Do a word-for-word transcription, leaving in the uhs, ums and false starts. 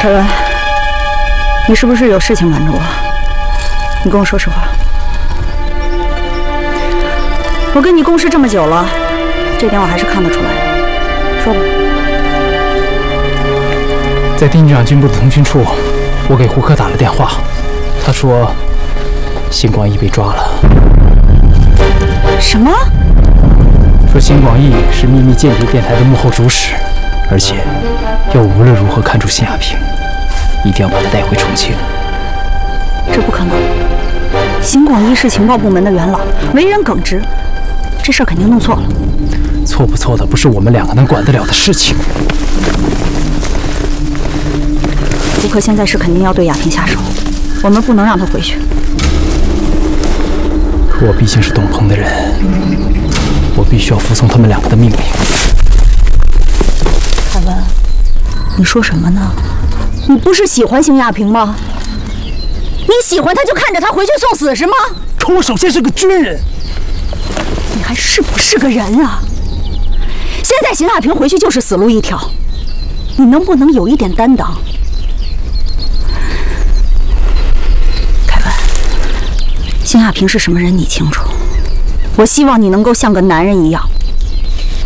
凯文，你是不是有事情瞒着我？你跟我说实话。我跟你共事这么久了，这点我还是看得出来的。说吧。 在丁局长军部的通讯处，我给胡克打了电话，他说辛广义被抓了。 什么？ 说辛广义是秘密间谍电台的幕后主使，而且要无论如何看住辛亚平，一定要把他带回重庆。 这不可能！辛广义是情报部门的元老，为人耿直，这事儿肯定弄错了。 错不错的不是我们两个能管得了的事情。胡克现在是肯定要对亚平下手，我们不能让他回去。可我毕竟是董鹏的人，我必须要服从他们两个的命令。 凯文，你说什么呢？你不是喜欢辛亚平吗？你喜欢他就看着他回去送死是吗？ 可我首先是个军人。 你还是不是个人啊？现在辛亚平回去就是死路一条，你能不能有一点担当？凯文，辛亚平是什么人你清楚，我希望你能够像个男人一样